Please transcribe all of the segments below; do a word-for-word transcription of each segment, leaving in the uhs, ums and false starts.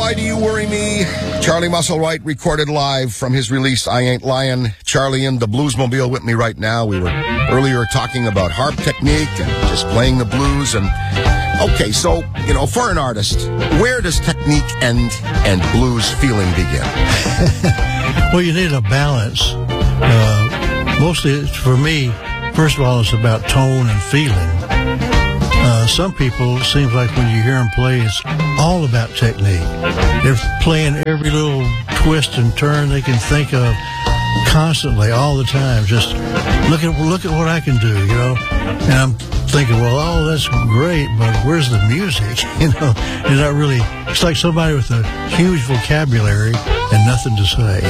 Why Do You Worry Me? Charlie Musselwhite recorded live from his release, I Ain't Lying. Charlie in the Bluesmobile with me right now. We were earlier talking about harp technique and just playing the blues. And okay, so, you know, for an artist, where does technique end and blues feeling begin? Well, you need a balance. Uh, mostly, it's, for me, first of all, it's about tone and feeling. Uh, some people, it seems like when you hear them play, it's all about technique. They're playing every little twist and turn they can think of constantly, all the time. Just look at look at what I can do, you know. And I'm thinking, well, oh, that's great, but where's the music? You know, it's not really. It's like somebody with a huge vocabulary and nothing to say.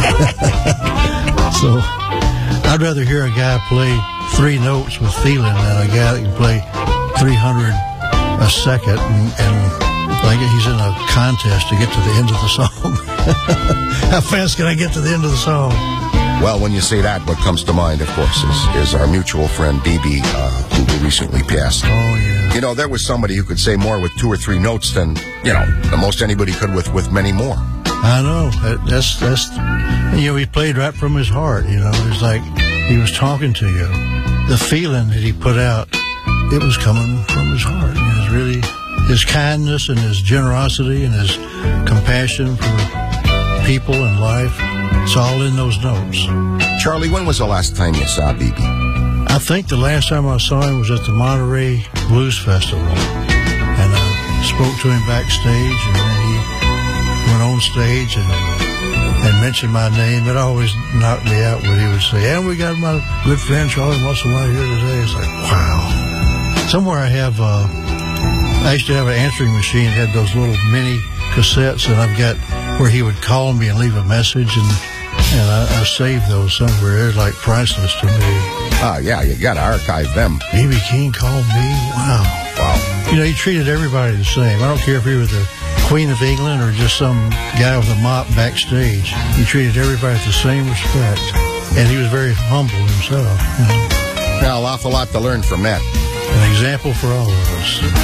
So I'd rather hear a guy play three notes with feeling than a guy that can play three hundred a second and, and like he's in a contest to get to the end of the song. How fast can I get to the end of the song? Well, when you say that, what comes to mind, of course, is, is our mutual friend, B B, uh, who recently passed. Oh, yeah. You know, there was somebody who could say more with two or three notes than, you know, the most anybody could with, with many more. I know. That, that's, that's, you know, he played right from his heart, you know. It's like he was talking to you. The feeling that he put out, it was coming from his heart. It was really his kindness and his generosity and his compassion for people and life. It's all in those notes. Charlie, when was the last time you saw B B? I think the last time I saw him was at the Monterey Blues Festival. And I spoke to him backstage, and then he went on stage and, and mentioned my name. It always knocked me out when he would say, and we got my good friend Charlie Musselwhite here today. It's like, wow. Somewhere I have, uh, I used to have an answering machine that had those little mini cassettes, and I've got where he would call me and leave a message, and and I, I saved those somewhere. They're like priceless to me. Ah, yeah, you got to archive them. B B King called me. Wow. Wow. You know, he treated everybody the same. I don't care if he was the Queen of England or just some guy with a mop backstage. He treated everybody with the same respect, and he was very humble himself. You know? Now, an awful lot to learn from that. An example for all of us.